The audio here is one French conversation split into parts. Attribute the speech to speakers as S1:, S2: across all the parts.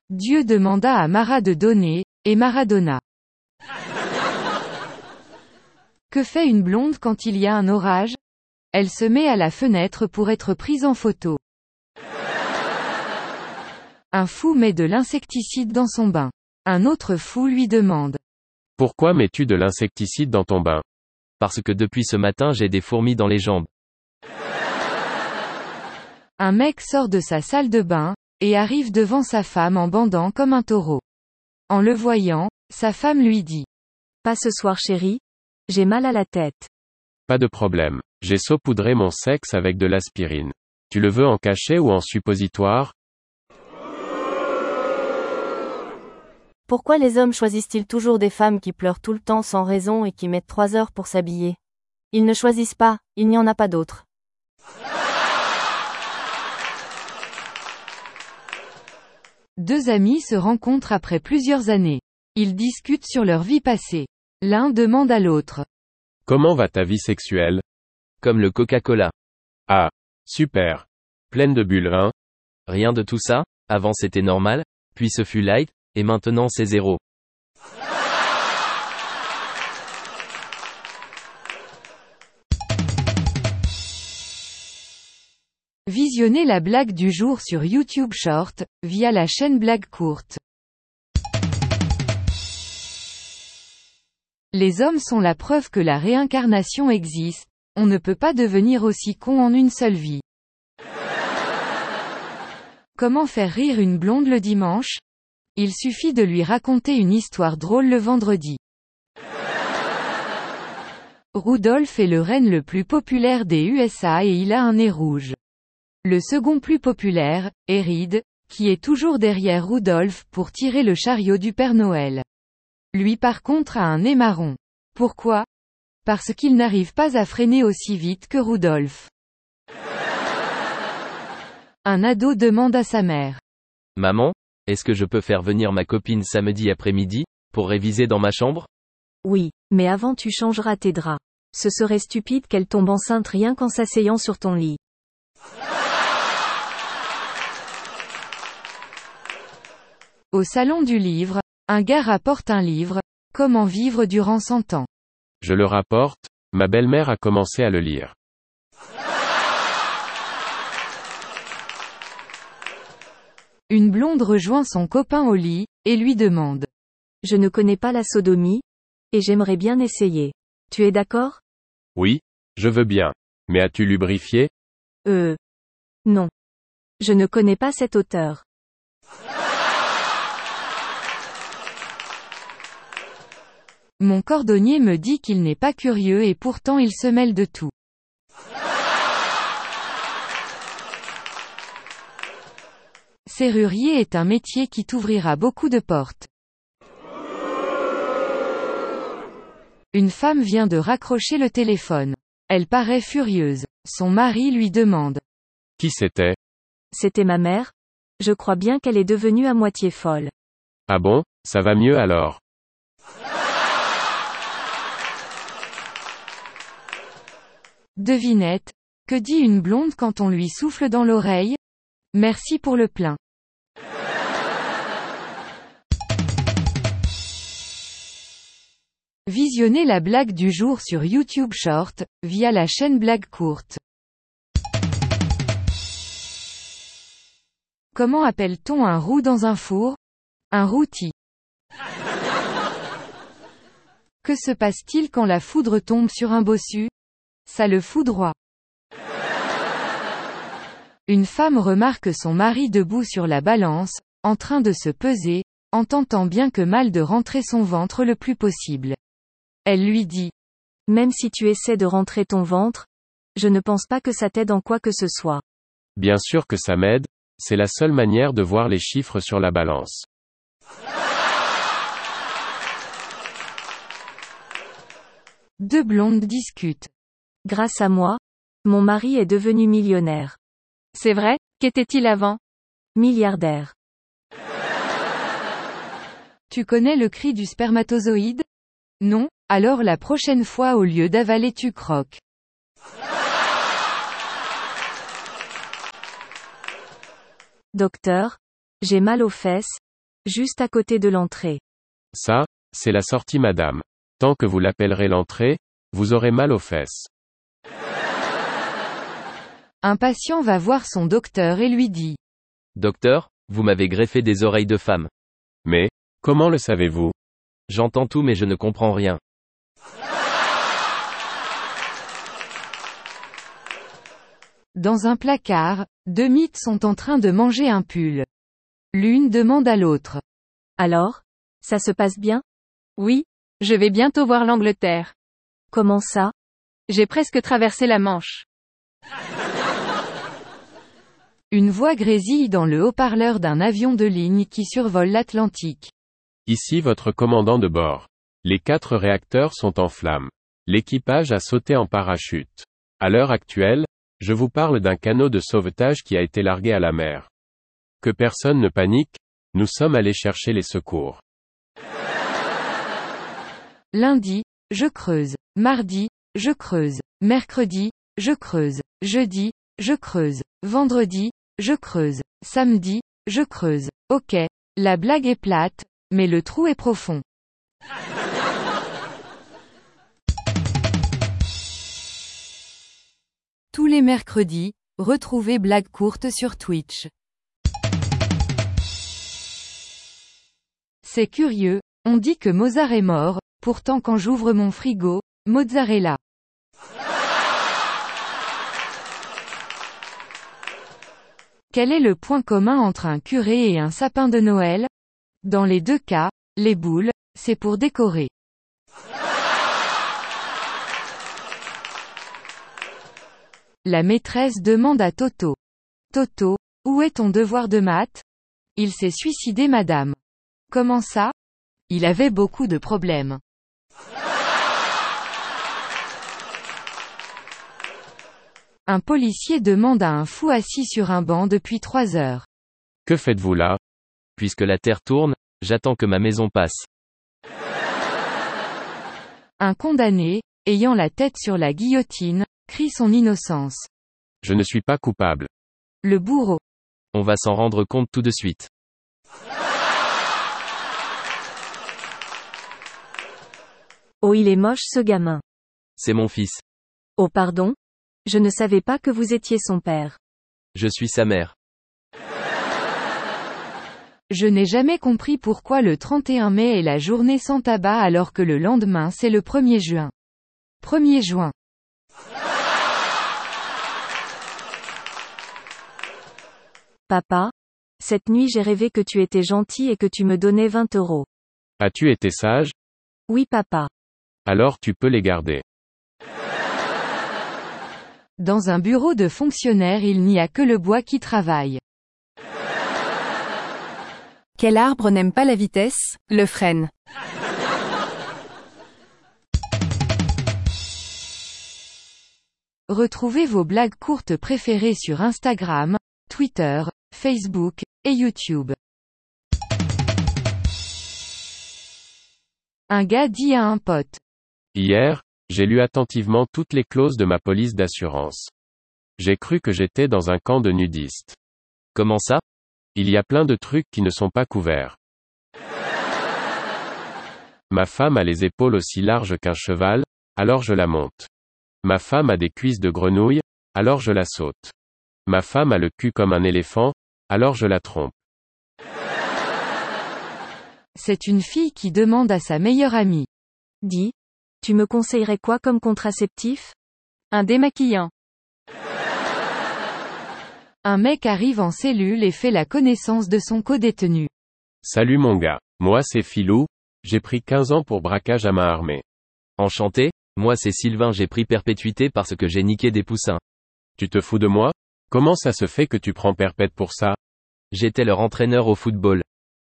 S1: Dieu demanda à Mara de donner, et Mara donna. Que fait une blonde quand il y a un orage? Elle se met à la fenêtre pour être prise en photo. Un fou met de l'insecticide dans son bain. Un autre fou lui demande.
S2: Pourquoi mets-tu de l'insecticide dans ton bain?
S3: Parce que depuis ce matin j'ai des fourmis dans les jambes.
S1: Un mec sort de sa salle de bain, et arrive devant sa femme en bandant comme un taureau. En le voyant, sa femme lui dit.
S4: Pas ce soir chérie, j'ai mal à la tête.
S2: Pas de problème. J'ai saupoudré mon sexe avec de l'aspirine. Tu le veux en cachet ou en suppositoire?
S4: Pourquoi les hommes choisissent-ils toujours des femmes qui pleurent tout le temps sans raison et qui mettent 3 heures pour s'habiller? Ils ne choisissent pas, il n'y en a pas d'autres.
S1: Deux amis se rencontrent après plusieurs années. Ils discutent sur leur vie passée. L'un demande à l'autre.
S2: Comment va ta vie sexuelle?
S3: Comme le Coca-Cola.
S2: Ah, super. Pleine de bulles, hein?
S3: Rien de tout ça, avant c'était normal, puis ce fut light, et maintenant c'est zéro.
S1: Visionnez la blague du jour sur YouTube Short, via la chaîne Blague Courte. Les hommes sont la preuve que la réincarnation existe, on ne peut pas devenir aussi con en une seule vie. Comment faire rire une blonde le dimanche? Il suffit de lui raconter une histoire drôle le vendredi. Rudolph est le renne le plus populaire des USA et il a un nez rouge. Le second plus populaire, est Reed, qui est toujours derrière Rudolph pour tirer le chariot du Père Noël. Lui par contre a un nez marron. Pourquoi? Parce qu'il n'arrive pas à freiner aussi vite que Rudolph. Un ado demande à sa mère.
S3: Maman, est-ce que je peux faire venir ma copine samedi après-midi, pour réviser dans ma chambre?
S4: Oui, mais avant tu changeras tes draps. Ce serait stupide qu'elle tombe enceinte rien qu'en s'asseyant sur ton lit.
S1: Au salon du livre, un gars rapporte un livre, Comment vivre durant 100 ans.
S2: Je le rapporte, ma belle-mère a commencé à le lire.
S1: Une blonde rejoint son copain au lit, et lui demande.
S4: Je ne connais pas la sodomie, et j'aimerais bien essayer. Tu es d'accord?
S2: Oui, je veux bien. Mais as-tu lubrifié?
S4: Non. Je ne connais pas cet auteur.
S1: Mon cordonnier me dit qu'il n'est pas curieux et pourtant il se mêle de tout. Serrurier est un métier qui t'ouvrira beaucoup de portes. Une femme vient de raccrocher le téléphone. Elle paraît furieuse. Son mari lui demande.
S2: Qui c'était?
S4: C'était ma mère. Je crois bien qu'elle est devenue à moitié folle.
S2: Ah bon, ça va mieux alors.
S1: Devinette. Que dit une blonde quand on lui souffle dans l'oreille? Merci pour le plein. Visionnez la blague du jour sur YouTube Short, via la chaîne Blague Courte. Comment appelle-t-on un roux dans un four? Un rôti. Que se passe-t-il quand la foudre tombe sur un bossu? Ça le foudroie. Une femme remarque son mari debout sur la balance, en train de se peser, en tentant bien que mal de rentrer son ventre le plus possible. Elle lui dit.
S4: Même si tu essaies de rentrer ton ventre, je ne pense pas que ça t'aide en quoi que ce soit.
S2: Bien sûr que ça m'aide, c'est la seule manière de voir les chiffres sur la balance.
S1: Deux blondes discutent.
S4: Grâce à moi, mon mari est devenu millionnaire.
S1: C'est vrai, qu'était-il avant?
S4: Milliardaire.
S1: Tu connais le cri du spermatozoïde? Non? Alors la prochaine fois au lieu d'avaler tu croques.
S4: Docteur, j'ai mal aux fesses,
S5: juste à côté de l'entrée.
S2: Ça, c'est la sortie madame. Tant que vous l'appellerez l'entrée, vous aurez mal aux fesses.
S1: Un patient va voir son docteur et lui dit.
S3: Docteur, vous m'avez greffé des oreilles de femme.
S2: Mais, comment le savez-vous?
S3: J'entends tout mais je ne comprends rien.
S1: Dans un placard, deux mythes sont en train de manger un pull. L'une demande à l'autre.
S5: Alors? Ça se passe bien?
S6: Oui, je vais bientôt voir l'Angleterre.
S5: Comment ça?
S6: J'ai presque traversé la Manche.
S1: Une voix grésille dans le haut-parleur d'un avion de ligne qui survole l'Atlantique.
S2: Ici votre commandant de bord. Les 4 réacteurs sont en flammes. L'équipage a sauté en parachute. À l'heure actuelle, je vous parle d'un canot de sauvetage qui a été largué à la mer. Que personne ne panique, nous sommes allés chercher les secours.
S1: Lundi, je creuse. Mardi, je creuse. Mercredi, je creuse. Jeudi, je creuse. Vendredi, je creuse. Samedi, je creuse. Ok, la blague est plate, mais le trou est profond. Tous les mercredis, retrouvez Blague courte sur Twitch. C'est curieux, on dit que Mozart est mort, pourtant quand j'ouvre mon frigo, mozzarella. Quel est le point commun entre un curé et un sapin de Noël? Dans les deux cas, les boules, c'est pour décorer. La maîtresse demande à Toto. Toto, où est ton devoir de maths? Il s'est suicidé madame. Comment ça? Il avait beaucoup de problèmes. Un policier demande à un fou assis sur un banc depuis 3 heures.
S2: Que faites-vous là?
S3: Puisque la terre tourne, j'attends que ma maison passe.
S1: Un condamné, ayant la tête sur la guillotine, crie son innocence.
S2: Je ne suis pas coupable.
S1: Le bourreau.
S3: On va s'en rendre compte tout de suite.
S5: Oh, il est moche ce gamin.
S3: C'est mon fils.
S5: Oh pardon? Je ne savais pas que vous étiez son père.
S3: Je suis sa mère.
S1: Je n'ai jamais compris pourquoi le 31 mai est la journée sans tabac alors que le lendemain c'est le 1er juin. 1er juin.
S5: Papa? Cette nuit j'ai rêvé que tu étais gentil et que tu me donnais 20 €.
S2: As-tu été sage?
S5: Oui papa.
S2: Alors tu peux les garder.
S1: Dans un bureau de fonctionnaire il n'y a que le bois qui travaille.
S6: Quel arbre n'aime pas la vitesse? Le frêne.
S1: Retrouvez vos blagues courtes préférées sur Instagram, Twitter, Facebook, et YouTube. Un gars dit à un pote.
S2: Hier, j'ai lu attentivement toutes les clauses de ma police d'assurance. J'ai cru que j'étais dans un camp de nudistes.
S3: Comment ça?
S2: Il y a plein de trucs qui ne sont pas couverts. Ma femme a les épaules aussi larges qu'un cheval, alors je la monte. Ma femme a des cuisses de grenouille, alors je la saute. Ma femme a le cul comme un éléphant, alors je la trompe.
S1: C'est une fille qui demande à sa meilleure amie.
S5: Dis. Tu me conseillerais quoi comme contraceptif?
S6: Un démaquillant.
S1: Un mec arrive en cellule et fait la connaissance de son codétenu.
S2: Salut mon gars. Moi c'est Philou, j'ai pris 15 ans pour braquage à main armée.
S3: Enchanté, moi c'est Sylvain, j'ai pris perpétuité parce que j'ai niqué des poussins.
S2: Tu te fous de moi? Comment ça se fait que tu prends perpète pour ça?
S3: J'étais leur entraîneur au football.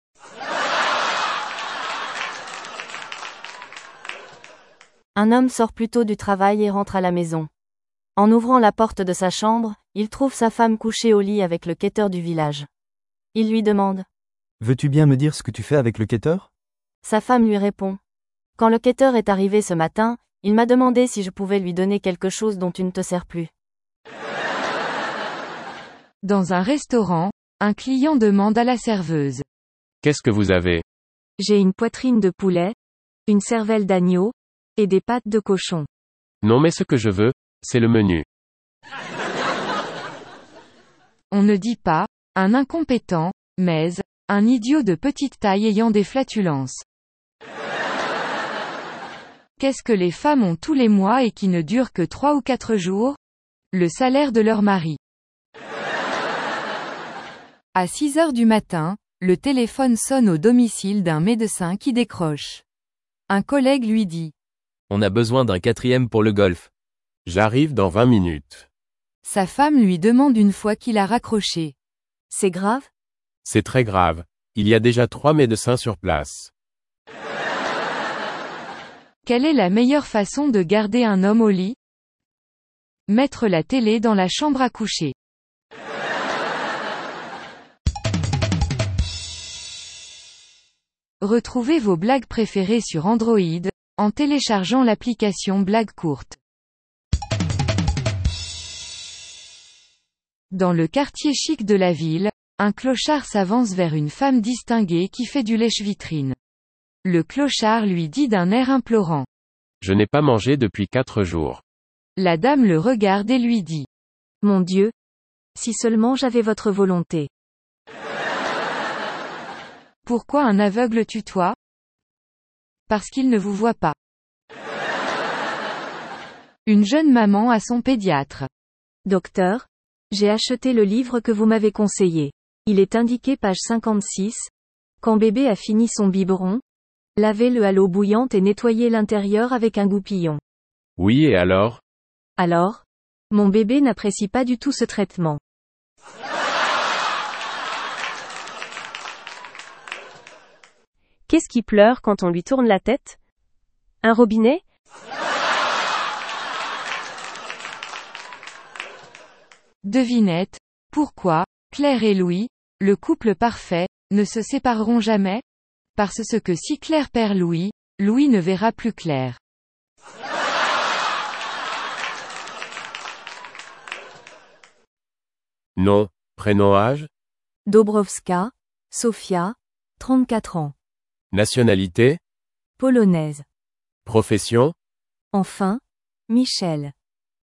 S4: Un homme sort plus tôt du travail et rentre à la maison. En ouvrant la porte de sa chambre, il trouve sa femme couchée au lit avec le quêteur du village. Il lui demande.
S7: Veux-tu bien me dire ce que tu fais avec le quêteur?
S4: Sa femme lui répond. Quand le quêteur est arrivé ce matin, il m'a demandé si je pouvais lui donner quelque chose dont tu ne te sers plus.
S1: Dans un restaurant, un client demande à la serveuse.
S2: Qu'est-ce que vous avez?
S5: J'ai une poitrine de poulet, une cervelle d'agneau, et des pattes de cochon.
S2: Non mais ce que je veux, c'est le menu.
S1: On ne dit pas, un incompétent, mais, un idiot de petite taille ayant des flatulences. Qu'est-ce que les femmes ont tous les mois et qui ne dure que 3 ou 4 jours? Le salaire de leur mari.
S6: À 6 heures du matin, le téléphone sonne au domicile d'un médecin qui décroche. Un collègue lui dit.
S3: On a besoin d'un 4e pour le golf.
S2: J'arrive dans 20 minutes.
S6: Sa femme lui demande une fois qu'il a raccroché.
S5: C'est grave?
S2: C'est très grave. Il y a déjà 3 médecins sur place.
S1: Quelle est la meilleure façon de garder un homme au lit? Mettre la télé dans la chambre à coucher. Retrouvez vos blagues préférées sur Android, en téléchargeant l'application Blagues courtes. Dans le quartier chic de la ville, un clochard s'avance vers une femme distinguée qui fait du lèche-vitrine. Le clochard lui dit d'un air implorant.
S2: Je n'ai pas mangé depuis 4 jours.
S1: La dame le regarde et lui dit.
S5: Mon Dieu! Si seulement j'avais votre volonté.
S1: Pourquoi un aveugle tutoie? Parce qu'il ne vous voit pas. Une jeune maman à son pédiatre.
S5: Docteur, j'ai acheté le livre que vous m'avez conseillé. Il est indiqué page 56. Quand bébé a fini son biberon, lavez-le à l'eau bouillante et nettoyez l'intérieur avec un goupillon.
S2: Oui et alors?
S5: Alors? Mon bébé n'apprécie pas du tout ce traitement. Qu'est-ce qui pleure quand on lui tourne la tête? Un robinet?
S1: Devinette. Pourquoi, Claire et Louis, le couple parfait, ne se sépareront jamais? Parce que si Claire perd Louis, Louis ne verra plus Claire.
S2: Non. Prénom âge?
S4: Dobrowska, Sofia, 34 ans.
S2: Nationalité?
S4: Polonaise.
S2: Profession?
S4: Enfin, Michel.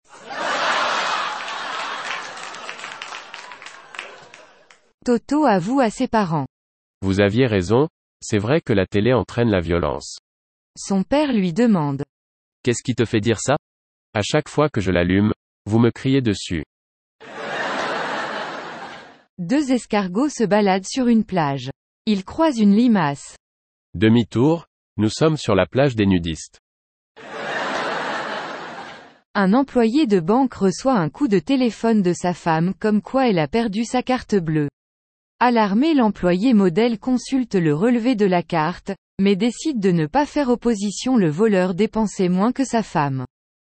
S1: Toto avoue à ses parents.
S2: Vous aviez raison, c'est vrai que la télé entraîne la violence.
S1: Son père lui demande.
S3: Qu'est-ce qui te fait dire ça?
S2: À chaque fois que je l'allume, vous me criez dessus.
S1: 2 escargots se baladent sur une plage. Ils croisent une limace.
S2: Demi-tour, nous sommes sur la plage des nudistes.
S1: Un employé de banque reçoit un coup de téléphone de sa femme comme quoi elle a perdu sa carte bleue. Alarmé, l'employé modèle consulte le relevé de la carte, mais décide de ne pas faire opposition. Le voleur dépensait moins que sa femme.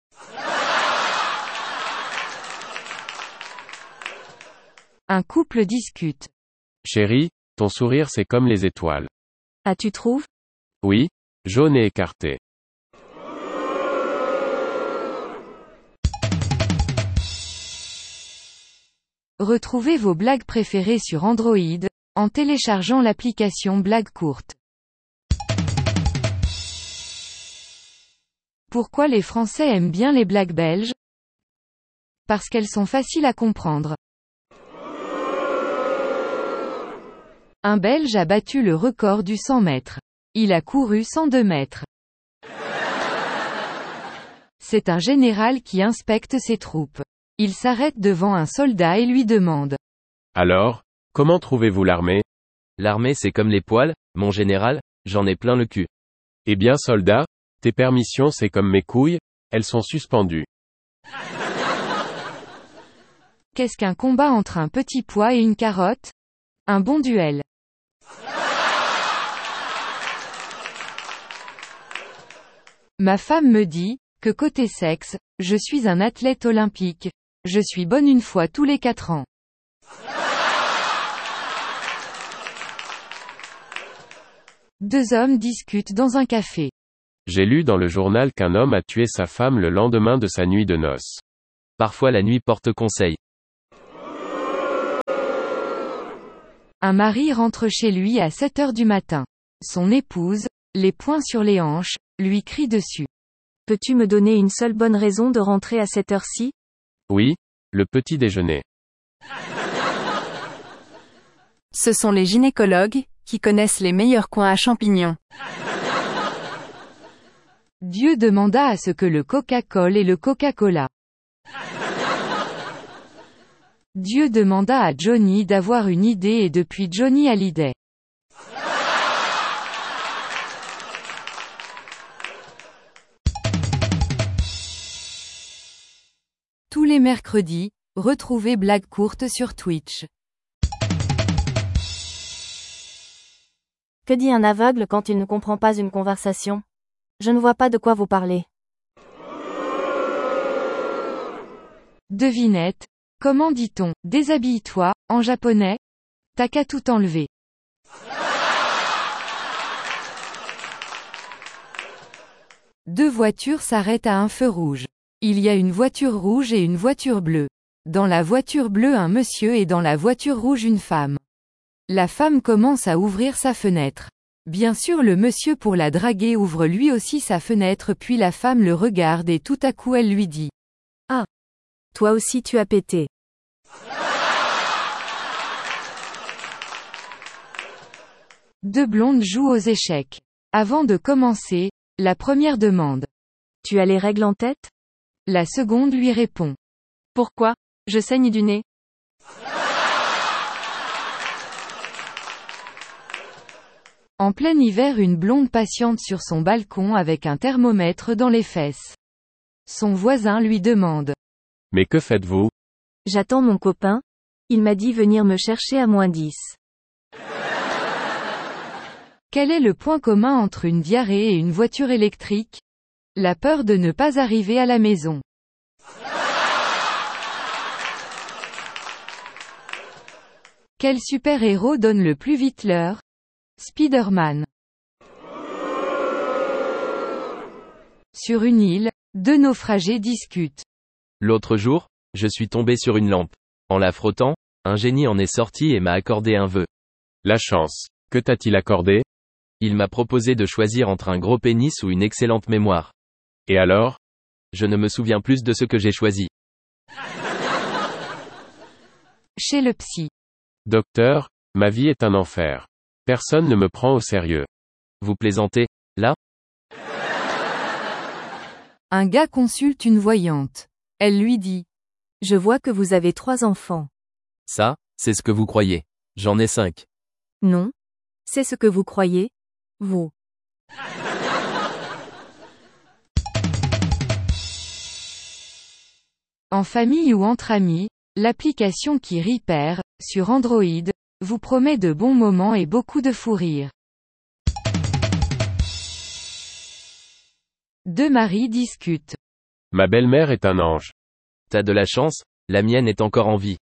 S1: Un couple discute.
S2: Chérie, ton sourire c'est comme les étoiles.
S5: Ah, tu trouves?
S2: Oui, jaune et écarté.
S1: Retrouvez vos blagues préférées sur Android, en téléchargeant l'application Blagues courtes. Pourquoi les Français aiment bien les blagues belges? Parce qu'elles sont faciles à comprendre. Un Belge a battu le record du 100 mètres. Il a couru 102 mètres. C'est un général qui inspecte ses troupes. Il s'arrête devant un soldat et lui demande.
S2: Alors, comment trouvez-vous l'armée?
S3: L'armée c'est comme les poils, mon général, j'en ai plein le cul.
S2: Eh bien soldat, tes permissions c'est comme mes couilles, elles sont suspendues.
S1: Qu'est-ce qu'un combat entre un petit pois et une carotte? Un bon duel. Ma femme me dit, que côté sexe, je suis un athlète olympique. Je suis bonne une fois tous les 4 ans. Deux hommes discutent dans un café.
S2: J'ai lu dans le journal qu'un homme a tué sa femme le lendemain de sa nuit de noces.
S3: Parfois la nuit porte conseil.
S1: Un mari rentre chez lui à 7 heures du matin. Son épouse, les poings sur les hanches, lui crie dessus.
S5: Peux-tu me donner une seule bonne raison de rentrer à cette heure-ci?
S2: Oui, le petit déjeuner.
S6: Ce sont les gynécologues, qui connaissent les meilleurs coins à champignons.
S1: Dieu demanda à ce que le Coca-Cola et le Coca-Cola. Dieu demanda à Johnny d'avoir une idée et depuis Johnny a l'idée.
S6: Tous les mercredis, retrouvez Blagues courtes sur Twitch.
S4: Que dit un aveugle quand il ne comprend pas une conversation? Je ne vois pas de quoi vous parlez.
S1: Devinette. Comment dit-on « déshabille-toi » en japonais? T'as qu'à tout enlever.
S6: Deux voitures s'arrêtent à un feu rouge. Il y a une voiture rouge et une voiture bleue. Dans la voiture bleue un monsieur et dans la voiture rouge une femme. La femme commence à ouvrir sa fenêtre. Bien sûr le monsieur pour la draguer ouvre lui aussi sa fenêtre puis la femme le regarde et tout à coup elle lui dit.
S5: Ah. Toi aussi tu as pété.
S1: Deux blondes jouent aux échecs. Avant de commencer, la première demande.
S5: Tu as les règles en tête?
S1: La seconde lui répond.
S5: Pourquoi? Je saigne du nez.
S1: En plein hiver une blonde patiente sur son balcon avec un thermomètre dans les fesses. Son voisin lui demande.
S2: Mais que faites-vous?
S5: J'attends mon copain. Il m'a dit venir me chercher à -10.
S1: Quel est le point commun entre une diarrhée et une voiture électrique? La peur de ne pas arriver à la maison. Quel super-héros donne le plus vite l'heure? Spider-Man. Sur une île, deux naufragés discutent.
S3: L'autre jour, je suis tombé sur une lampe. En la frottant, un génie en est sorti et m'a accordé un vœu.
S2: La chance. Que t'a-t-il accordé?
S3: Il m'a proposé de choisir entre un gros pénis ou une excellente mémoire.
S2: Et alors?
S3: Je ne me souviens plus de ce que j'ai choisi.
S1: Chez le psy.
S2: Docteur, ma vie est un enfer. Personne ne me prend au sérieux.
S3: Vous plaisantez, là?
S6: Un gars consulte une voyante. Elle lui dit.
S5: Je vois que vous avez 3 enfants.
S3: Ça, c'est ce que vous croyez. J'en ai 5.
S5: Non. C'est ce que vous croyez, vous.
S1: En famille ou entre amis, l'application qui Repair, sur Android, vous promet de bons moments et beaucoup de fou rire. Deux maris discutent.
S2: Ma belle-mère est un ange.
S3: T'as de la chance, la mienne est encore en vie.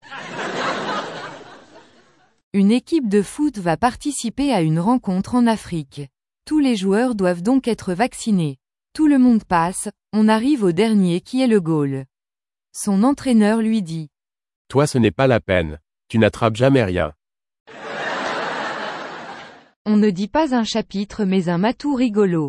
S6: Une équipe de foot va participer à une rencontre en Afrique. Tous les joueurs doivent donc être vaccinés. Tout le monde passe, on arrive au dernier qui est le goal. Son entraîneur lui dit.
S2: Toi ce n'est pas la peine. Tu n'attrapes jamais rien.
S1: On ne dit pas un chapitre mais un matou rigolo.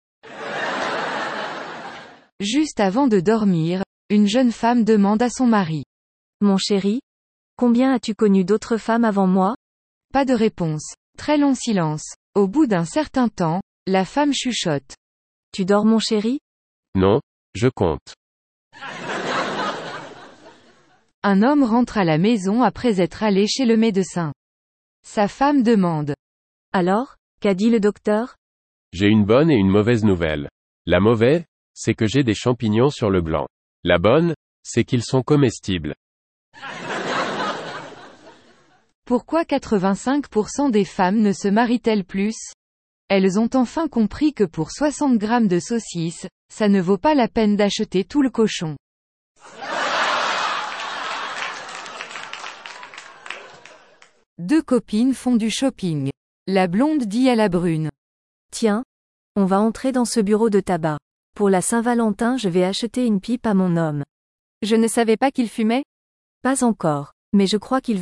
S1: Juste avant de dormir, une jeune femme demande à son mari.
S5: Mon chéri? Combien as-tu connu d'autres femmes avant moi?
S1: Pas de réponse. Très long silence. Au bout d'un certain temps, la femme chuchote.
S5: Tu dors mon chéri?
S2: Non, je compte.
S1: Un homme rentre à la maison après être allé chez le médecin. Sa femme demande.
S5: Alors, qu'a dit le docteur?
S2: J'ai une bonne et une mauvaise nouvelle. La mauvaise, c'est que j'ai des champignons sur le blanc. La bonne, c'est qu'ils sont comestibles.
S1: Pourquoi 85% des femmes ne se marient-elles plus? Elles ont enfin compris que pour 60 grammes de saucisses, ça ne vaut pas la peine d'acheter tout le cochon.
S6: Deux copines font du shopping. La blonde dit à la brune.
S5: Tiens, on va entrer dans ce bureau de tabac. Pour la Saint-Valentin, je vais acheter une pipe à mon homme.
S6: Je ne savais pas qu'il fumait?
S5: Pas encore, mais je crois qu'il